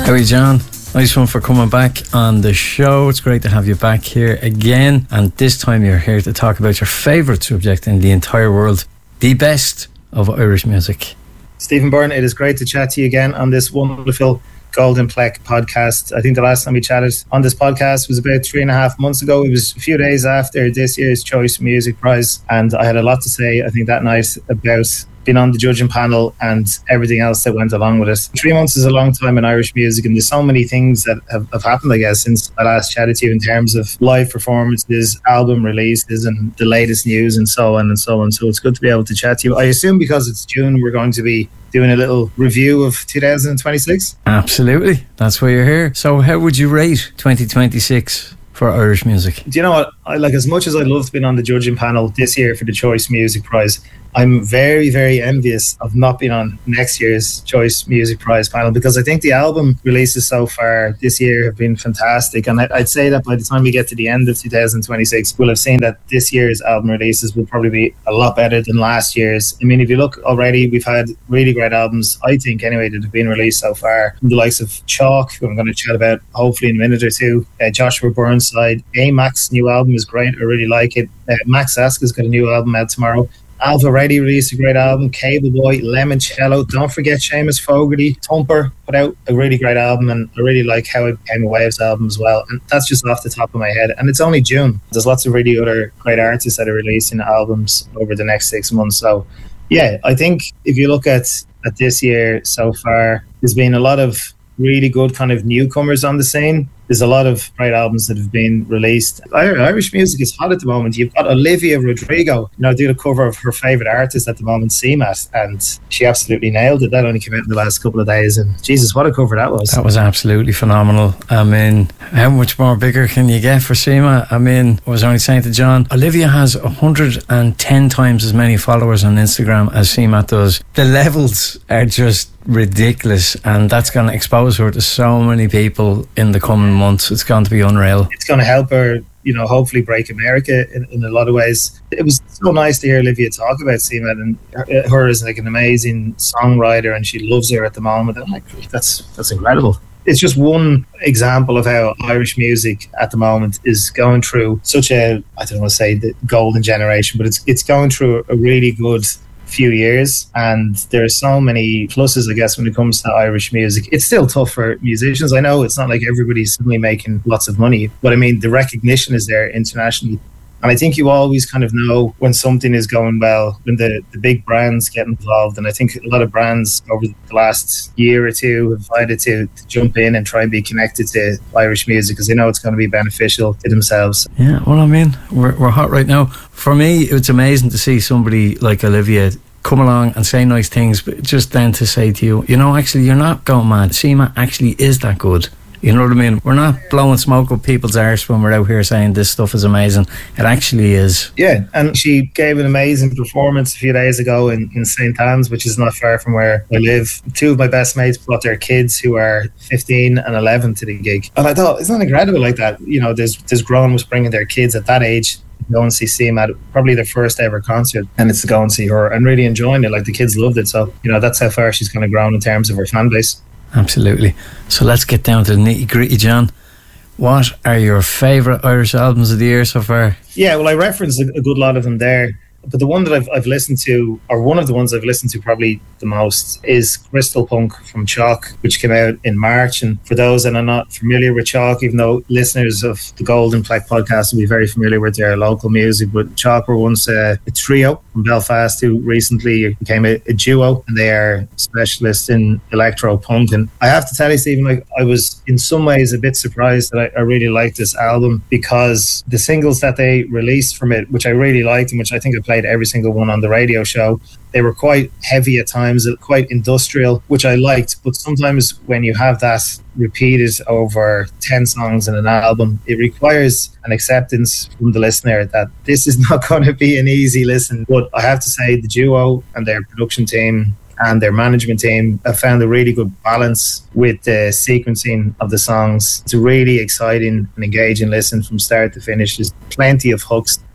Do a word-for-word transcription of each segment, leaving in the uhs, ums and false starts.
How are you, John? Nice one for coming back on the show. It's great to have you back here again. And this time you're here to talk about your favourite subject in the entire world, the best of Irish music. Stephen Byrne, it is great to chat to you again on this wonderful Golden Pleck podcast. I think the last time we chatted on this podcast was about three and a half months ago. It was a few days after this year's Choice Music Prize, and I had a lot to say, I think, that night about being on the judging panel and everything else that went along with it. Three months is a long time in Irish music, and there's so many things that have, have happened, I guess, since I last chatted to you in terms of live performances, album releases, and the latest news, and so on and so on. So it's good to be able to chat to you. I assume because it's June, we're going to be doing a little review of two thousand twenty-six. Absolutely. That's why you're here. So how would you rate twenty twenty-six for Irish music? Do you know what? I, like, as much as I loved being on the judging panel this year for the Choice Music Prize, I'm very, very envious of not being on next year's Choice Music Prize panel, because I think the album releases so far this year have been fantastic. And I'd say that by the time we get to the end of two thousand twenty-six, we'll have seen that this year's album releases will probably be a lot better than last year's. I mean, if you look already, we've had really great albums, I think anyway, that have been released so far. From the likes of Chalk, who I'm going to chat about hopefully in a minute or two, uh, Joshua Burnside, A-Mac's new album is great, I really like it. uh, Max Aska's got a new album out tomorrow. Alva Reddy released a great album. Cable Boy, Lemoncello. Don't forget Seamus Fogarty. Thumper put out a really great album, and I really like How It Became a Waves album as well. And that's just off the top of my head. And it's only June. There's lots of really other great artists that are releasing albums over the next six months. So, yeah, I think if you look at, at this year so far, there's been a lot of really good kind of newcomers on the scene. There's a lot of great albums that have been released. Irish music is hot at the moment. You've got Olivia Rodrigo, you know, doing a cover of her favourite artist at the moment, C M A T, and she absolutely nailed it. That only came out in the last couple of days, and Jesus, what a cover that was. That was absolutely phenomenal. I mean, how much more bigger can you get for C M A T? I mean, I was only saying to John, Olivia has one hundred ten times as many followers on Instagram as C M A T does. The levels are just ridiculous, and that's going to expose her to so many people in the coming months. It's going to be unreal. It's going to help her, you know, hopefully break America in, in a lot of ways. It was so nice to hear Olivia talk about C M A T, and her, her as like an amazing songwriter, and she loves her at the moment. I'm like, that's that's incredible. It's just one example of how Irish music at the moment is going through such a, I don't want to say the golden generation, but it's it's going through a really good few years, and there are so many pluses, I guess, when it comes to Irish music. It's still tough for musicians. I know it's not like everybody's suddenly making lots of money, but I mean, the recognition is there internationally. And I think you always kind of know when something is going well, when the, the big brands get involved. And I think a lot of brands over the last year or two have decided to, to jump in and try and be connected to Irish music, because they know it's going to be beneficial to themselves. Yeah, well, I mean, we're, we're hot right now. For me, it's amazing to see somebody like Olivia come along and say nice things, but just then to say to you, you know, actually, you're not going mad. C M A actually is that good. You know what I mean? We're not blowing smoke up people's arse when we're out here saying this stuff is amazing. It actually is. Yeah, and she gave an amazing performance a few days ago in, in Saint Anne's, which is not far from where I live. Two of my best mates brought their kids who are fifteen and eleven to the gig. And I thought, isn't that incredible like that? You know, there's, there's grown was bringing their kids at that age to go and see C M A, probably their first ever concert, and it's to go and see her and really enjoying it. Like, the kids loved it. So, you know, that's how far she's kind of grown in terms of her fan base. Absolutely. So let's get down to the nitty gritty, John. What are your favourite Irish albums of the year so far? Yeah, well, I referenced a, a good lot of them there. But the one that I've, I've listened to, or one of the ones I've listened to probably the most, is Crystal Punk from Chalk, which came out in March. And for those that are not familiar with Chalk, even though listeners of the Golden Pleck podcast will be very familiar with their local music, but Chalk were once a, a trio from Belfast who recently became a, a duo, and they are specialists in electro punk. And I have to tell you, Stephen, like, I was in some ways a bit surprised that I, I really liked this album, because the singles that they released from it, which I really liked and which I think I played every single one on the radio show, they were quite heavy at times, quite industrial, which I liked. But sometimes when you have that repeated over ten songs in an album, it requires an acceptance from the listener that this is not going to be an easy listen. But I have to say, the duo and their production team and their management team have found a really good balance with the sequencing of the songs. It's a really exciting and engaging listen from start to finish. There's plenty of hooks.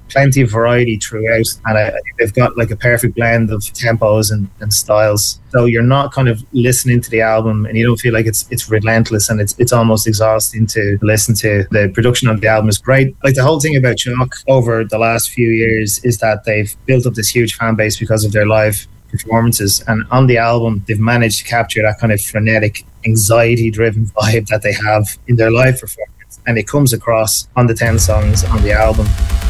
plenty of variety throughout, and I, I think they've got like a perfect blend of tempos and, and styles. So you're not kind of listening to the album and you don't feel like it's it's relentless and it's it's almost exhausting to listen to. The production on the album is great. Like the whole thing about Chalk over the last few years is that they've built up this huge fan base because of their live performances, and on the album they've managed to capture that kind of frenetic, anxiety driven vibe that they have in their live performance, and it comes across on the ten songs on the album.